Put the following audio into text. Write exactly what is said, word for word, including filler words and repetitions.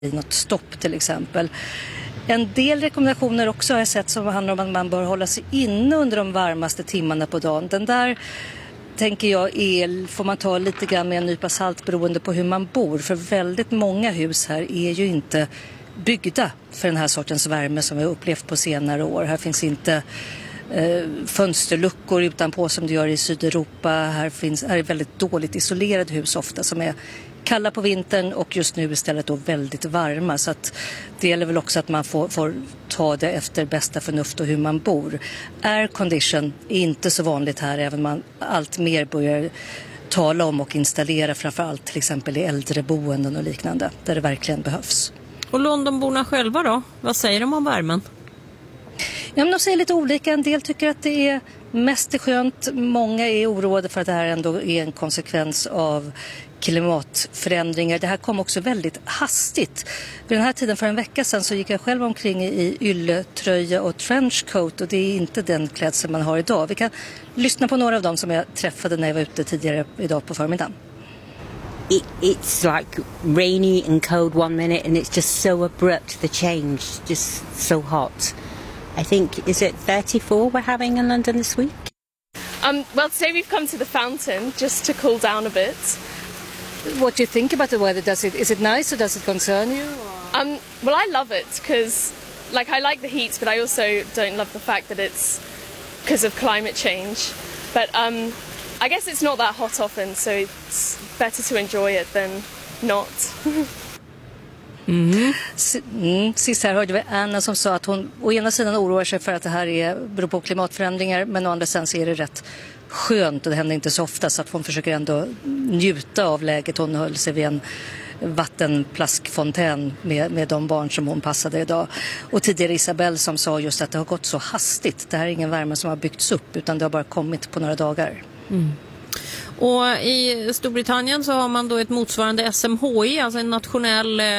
i något stopp till exempel. En del rekommendationer också har jag sett som handlar om att man bör hålla sig inne under de varmaste timmarna på dagen. Den där tänker jag är, får man ta lite grann med en nypa salt beroende på hur man bor. För väldigt många hus här är ju inte byggda för den här sortens värme som vi har upplevt på senare år. Här finns inte eh, fönsterluckor utanpå som det gör i Sydeuropa. Här finns är väldigt dåligt isolerade hus ofta som är kalla på vintern och just nu istället då väldigt varma. Så att det gäller väl också att man får, får ta det efter bästa förnuft och hur man bor. Air condition är inte så vanligt här, även om man allt mer börjar tala om och installera framförallt till exempel i äldreboenden och liknande där det verkligen behövs. Och Londonborna själva då? Vad säger de om värmen? Ja, men de säger lite olika. En del tycker att det är mest skönt. Många är oroade för att det här ändå är en konsekvens av klimatförändringar. Det här kom också väldigt hastigt. Vid den här tiden för en vecka sedan så gick jag själv omkring i ylletröja och trenchcoat och det är inte den klädsel man har idag. Vi kan lyssna på några av dem som jag träffade när jag var ute tidigare idag på förmiddagen. It, it's like rainy and cold one minute and it's just so abrupt, the change, just so hot. I think, is it thirty-four we're having in London this week? Um, well, today we've come to the fountain just to cool down a bit. What do you think about the weather? Does it, is it nice or does it concern you? Um, well, I love it because, like, I like the heat, but I also don't love the fact that it's because of climate change. But um, I guess it's not that hot often, so it's better to enjoy it than not. Mm. Mm. Sist här hörde vi Anna som sa att hon å ena sidan oroar sig för att det här är, beror på klimatförändringar, men å andra sidan så är det rätt skönt och det händer inte så ofta, så att hon försöker ändå njuta av läget. Hon höll sig vid en vattenplaskfontän med, med de barn som hon passade idag. Och tidigare Isabelle som sa just att det har gått så hastigt. Det här är ingen värme som har byggts upp utan det har bara kommit på några dagar. Mm. Och i Storbritannien så har man då ett motsvarande S M H I, alltså en nationell